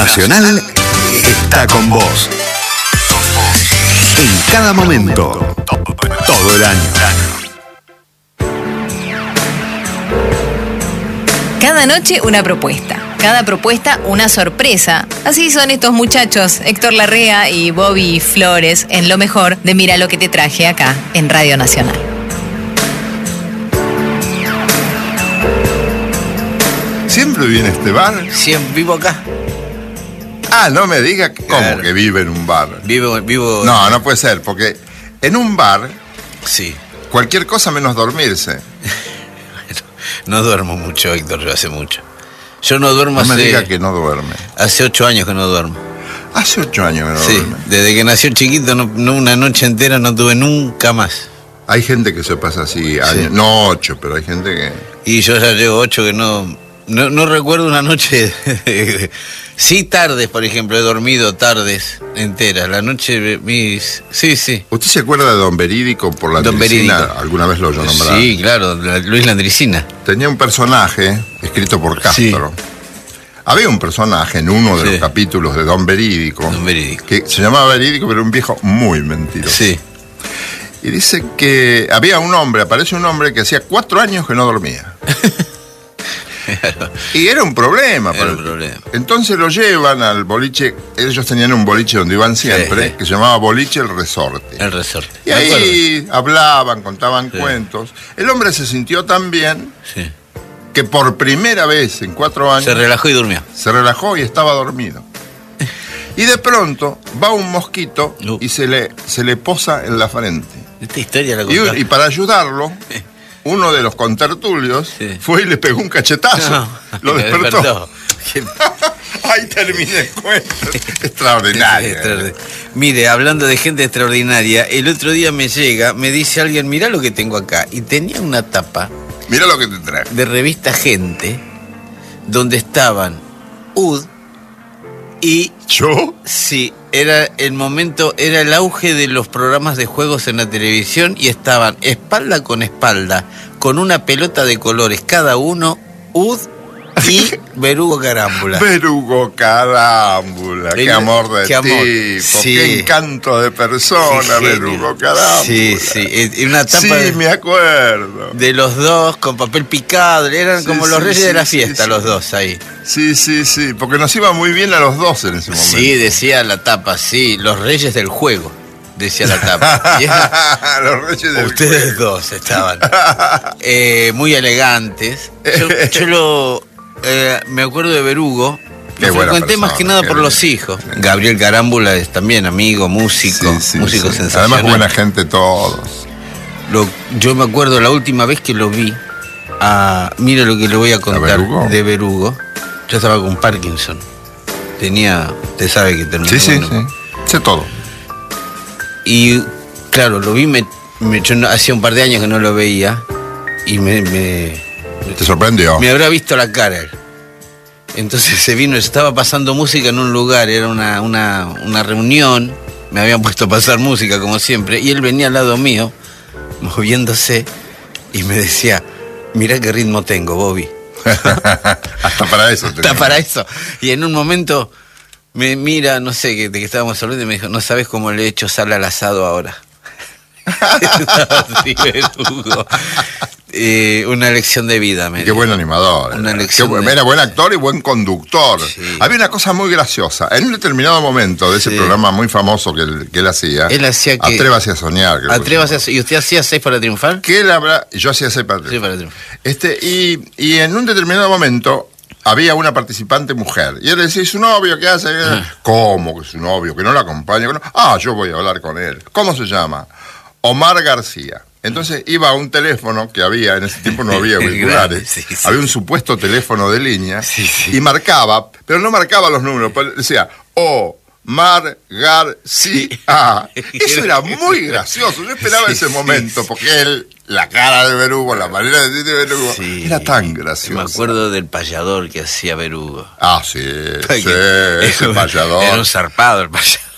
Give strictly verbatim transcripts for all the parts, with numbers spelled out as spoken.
Nacional está con vos. En cada momento, todo el año. Cada noche una propuesta. Cada propuesta una sorpresa. Así son estos muchachos, Héctor Larrea y Bobby Flores, en lo mejor de Mira lo que te traje acá en Radio Nacional. ¿Siempre vive en este bar? Siempre vivo acá. Ah, no me diga que, ¿cómo Claro. que vive en un bar? Vivo, vivo. No, no puede ser, porque en un bar, Sí. cualquier cosa menos dormirse. No duermo mucho, Héctor, yo hace mucho. Yo no duermo No me hace. diga que no duerme. Hace ocho años que no duermo. Hace ocho años que no Sí, duerme. desde que nació chiquito, no, no una noche entera no tuve nunca más. Hay gente que se pasa así, años, no ocho, pero hay gente que... Y yo ya llevo ocho que no. No, no recuerdo una noche. Sí, tardes, por ejemplo, he dormido tardes enteras. La noche, mis. Sí, sí. ¿Usted se acuerda de Don Verídico por la Don Landricina? Verídico. ¿Alguna vez lo oyó nombrar? Sí, claro, la- Luis Landricina. Tenía un personaje escrito por Castro. Había un personaje en uno de Sí. los capítulos de Don Verídico, Don Verídico. que se llamaba Verídico, pero era un viejo muy mentiroso. Sí. Y dice que había un hombre, aparece un hombre que hacía cuatro años que no dormía. Y era un problema. Era para un el- problema. Entonces lo llevan al boliche, ellos tenían un boliche donde iban siempre, Sí, sí. que se llamaba Boliche El Resorte. El resorte. Y Me acuerdo. ahí hablaban, contaban Sí. cuentos. El hombre se sintió tan bien Sí. que por primera vez en cuatro años Se relajó y durmió. se relajó y estaba dormido. Y de pronto va un mosquito No. y se le, se le posa en la frente. Esta historia la Y, contaba. y para ayudarlo, uno de los contertulios Sí. fue y le pegó un cachetazo. No, Lo me despertó. Qué- Ahí termina el cuento. Extraordinario. Extraordinario. Mire, hablando de gente extraordinaria, el otro día me llega, me dice alguien, mirá lo que tengo acá. Y tenía una tapa Mira lo que te trae. de revista Gente, donde estaban U D y ¿Yo? sí, era el momento, era el auge de los programas de juegos en la televisión y estaban espalda con espalda, con una pelota de colores cada uno, U D y Verugo Carámbula. Verugo Carámbula. Qué El- amor de qué amor. tipo. Sí. Qué encanto de persona, Qué genio. Verugo Carámbula. Sí, sí, y una tapa Sí, de, me acuerdo. de los dos con papel picado, eran Sí, como los sí, reyes sí, de la sí, fiesta, sí. los dos ahí. Sí, sí, sí. Porque nos iba muy bien a los dos en ese momento. Sí, decía la tapa, sí, los reyes del juego, decía la tapa. Y era- Los reyes del ustedes juego. dos estaban eh, muy elegantes. Yo, yo lo eh, me acuerdo de Verugo. Qué Lo buena frecuenté más persona, que nada qué por bien. los hijos. Gabriel Carámbula es también amigo, músico, Sí, sí, músico sí. sensacional. Además, buena gente todos. Lo- yo me acuerdo la última vez que lo vi, a, mira lo que le voy a contar Verugo? de Verugo. Yo estaba con Parkinson. Tenía, usted sabe que terminó. Sí, sí, bueno. sí. Sé todo. Y claro, lo vi, me, me- yo no- hacía un par de años que no lo veía y me, me, ¿Te sorprendió? me habrá visto la cara él. Entonces se vino, estaba pasando música en un lugar, era una, una, una reunión, me habían puesto a pasar música como siempre, y él venía al lado mío, moviéndose, y me decía, mirá qué ritmo tengo, Bobby. Hasta para eso. Está tenía. para eso. Y en un momento me mira, no sé, que- de que estábamos hablando, y me dijo, no sabes cómo le he hecho sal al asado ahora. Sí, Verugo. Eh, una lección de vida, me Qué dio. buen animador. Una era. lección Qué buen- de- Era buen actor y buen conductor. Sí. Había una cosa muy graciosa. En un determinado momento de ese Sí. programa muy famoso que él, que él hacía, Él hacía que- Atrévase a soñar. creo que Atrévase se a... ¿Y usted hacía seis para triunfar? que él habrá, yo hacía ese papel. Sí, para triunfar. Este, y, y en un determinado momento había una participante mujer. Y él decía, ¿y su novio qué hace? ¿Cómo que su novio? Que no la acompaña. Que no? Ah, yo voy a hablar con él. ¿Cómo se llama? Omar García. Entonces iba a un teléfono que había, en ese tiempo no había auriculares, Sí, sí. había un supuesto teléfono de línea Sí, sí. y marcaba, pero no marcaba los números, pues decía Omar García. Eso era muy gracioso. Yo esperaba Sí, ese sí, momento, sí. porque él, la cara de Verugo, la manera de decir de Verugo, Sí. era tan gracioso. Me acuerdo del payador que hacía Verugo. Ah, sí, sí, ese Era payador. un zarpado el payador.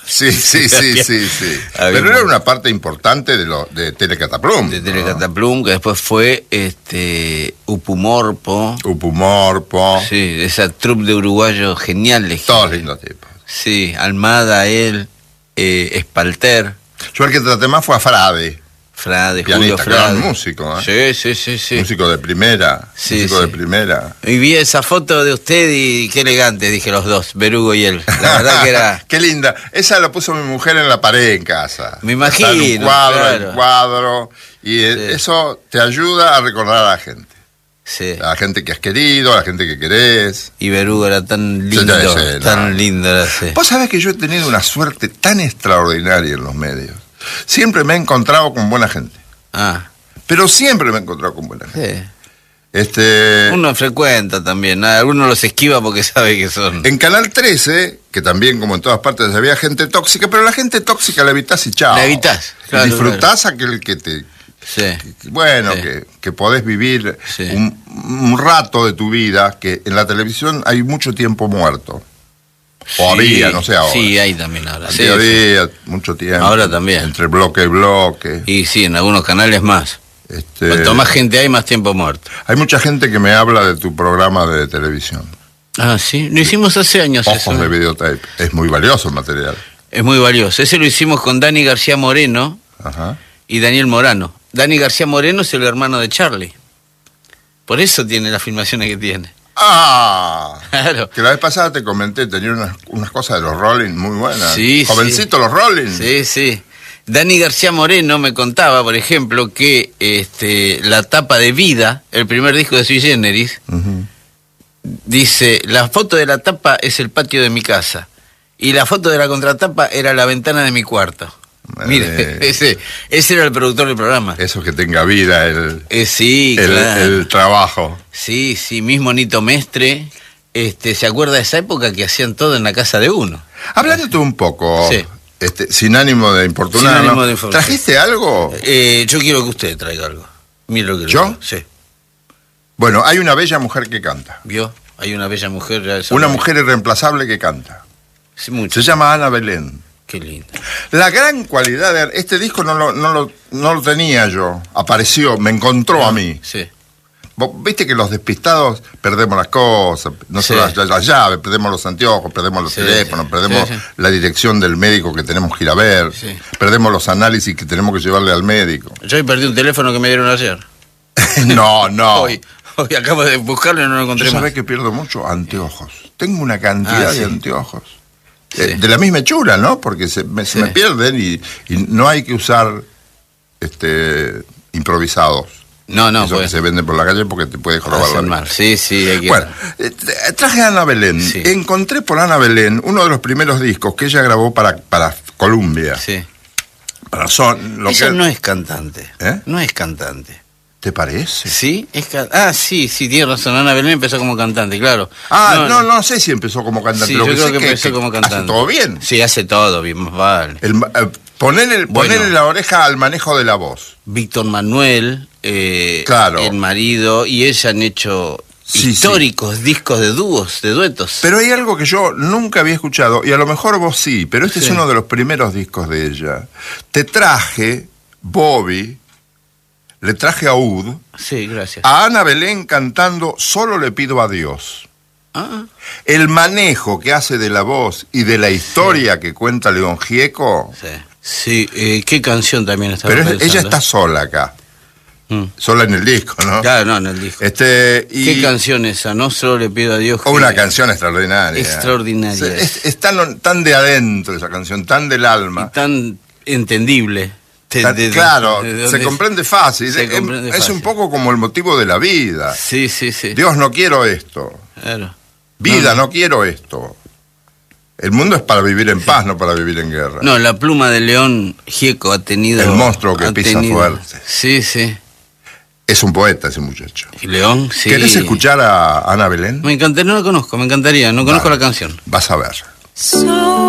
Sí, sí, sí, sí, sí. Había Pero era un- una parte importante de lo de Telecataplum. de ¿no? Telecataplum, que después fue este Upumorpo. Upumorpo. Sí, esa troupe de uruguayos geniales. Todos lindos tipos. Sí, Almada, él, eh, Espalter, Yo el que traté más fue a Frade. Frade, Pianista, Julio Frade. gran músico, ¿eh? Sí, sí, sí, sí. Músico de primera. Sí, músico sí. de primera. Y vi esa foto de usted y qué elegante, dije los dos, Berugo y él. La verdad que era... Qué linda. Esa la puso mi mujer en la pared en casa. Me imagino, Está en un cuadro, claro. en cuadro. Y eh, Sí. eso te ayuda a recordar a la gente. Sí. A la gente que has querido, a la gente que querés. Y Berugo era tan Sí, lindo, sí, sí, tan no. lindo era sí. Vos sabés que yo he tenido una suerte tan extraordinaria en los medios. Siempre me he encontrado con buena gente. Ah, Pero siempre me he encontrado con buena gente. sí. Este, Uno frecuenta también, ¿no? Algunos los esquiva porque sabe que son... en Canal trece, que también como en todas partes había gente tóxica, pero la gente tóxica la evitás y chao. La evitás, Y claro, disfrutás aquel que te... Sí. que- bueno, Sí. que, que podés vivir Sí. un, un rato de tu vida, que en la televisión hay mucho tiempo muerto. O Sí, había, no sé ahora. Sí, hay también ahora. Antes Sí, sí. había mucho tiempo. Ahora también. Entre bloque y bloque. Y sí, en algunos canales más. Este, Cuanto más gente hay, más tiempo muerto. hay mucha gente que me habla de tu programa de televisión. Ah, sí. Lo hicimos hace años eso. Ojos de videotape. Es muy valioso el material. Es muy valioso. Ese lo hicimos con Dani García Moreno Ajá. y Daniel Morano. Dani García Moreno es el hermano de Charlie. Por eso tiene las filmaciones que tiene. ¡Ah! Claro. Que la vez pasada te comenté, tenía unas, unas cosas de los Rolling muy buenas. Sí, Jovencito los Rolling. Sí, sí. Dani García Moreno me contaba, por ejemplo, que este, la tapa de Vida, el primer disco de Sui Generis, Ujú. dice, la foto de la tapa es el patio de mi casa y la foto de la contratapa era la ventana de mi cuarto. Mire, Eh. ese, ese era el productor del programa. Eso que tenga vida el, Eh, sí, el, claro. el trabajo. Sí, sí, mismo Nito Mestre, este, se acuerda de esa época que hacían todo en la casa de uno. Hablándote un poco, Sí. este, sin ánimo de importunar, Sin ánimo ¿no? de informar. ¿Trajiste algo? Eh, yo quiero que usted traiga algo. Mire lo que le ¿Yo? digo. Sí. Bueno, hay una bella mujer que canta. ¿Vio? Hay una bella mujer. ya esa Una no- mujer irreemplazable que canta. Sí, mucho. Se llama Ana Belén. Qué lindo. La gran cualidad de este disco no lo, no lo, no lo tenía yo. Apareció, me encontró a mí. Sí. Vos viste que los despistados perdemos las cosas, no Sí. solo las, las llaves, perdemos los anteojos, perdemos los Sí. teléfonos, perdemos Sí, sí. la dirección del médico que tenemos que ir a ver, Sí. perdemos los análisis que tenemos que llevarle al médico. Yo hoy perdí un teléfono que me dieron ayer. No, no. Hoy, hoy acabo de buscarlo y no lo Yo encontré más. sabés que pierdo mucho anteojos. Tengo una cantidad Ah, sí. de anteojos. Sí. Eh, de la misma hechura, ¿no? Porque se me, se Sí. me pierden y, y no hay que usar este improvisados. No, no, Esos pues. que se venden por la calle porque te puede jorobar la Hacen vida. mal. Sí, sí, hay que... Bueno, eh, tra- traje a Ana Belén. Sí. Encontré por Ana Belén uno de los primeros discos que ella grabó para, para Columbia. Sí. Para Son. Lo Ella que, no es cantante. ¿Eh? No es cantante. ¿Te parece? ¿Sí? Es ca- ah, sí, sí, tiene razón. Ana Belén empezó como cantante, claro. Ah, no, no, sé si empezó como cantante. Sí, lo yo que creo sé que que, empezó que como cantante. hace todo bien. Sí, hace todo bien, más vale. El, eh, ponerle, Bueno. ponerle la oreja al manejo de la voz. Víctor Manuel, eh, Claro. el marido, y ella han hecho Sí, históricos discos de dúos, de duetos. Pero hay algo que yo nunca había escuchado, y a lo mejor vos sí, pero este Sí. es uno de los primeros discos de ella. Te traje, Bobby, le traje a Ud, Sí, gracias. a Ana Belén cantando Solo le pido a Dios. Ah, El manejo que hace de la voz y de la historia que cuenta León Gieco, sí. Sí, eh, qué canción también estaba pero es- pensando. ella está sola acá, Mm. sola en el disco, ¿no? Claro, no, en el disco. Este, y ¿Qué canción esa? No solo le pido a Dios que... una canción extraordinaria. Extraordinaria. Es, es tan, tan de adentro esa canción, tan del alma. Y tan entendible. De- Tan- de- de- claro, de- de se dónde- comprende fácil. Se es, comprende es fácil. un poco como el motivo de la vida. Sí, sí, sí. Dios, no quiero esto. Claro. Vida, No. no, quiero esto. El mundo es para vivir en paz, no para vivir en guerra. No, la pluma de León Gieco ha tenido... El monstruo que ha pisa fuerte. Sí, sí. Es un poeta ese muchacho. Y León, sí. ¿Querés escuchar a Ana Belén? Me encantaría, no la conozco, me encantaría, no conozco Vale. la canción. Vas a ver. So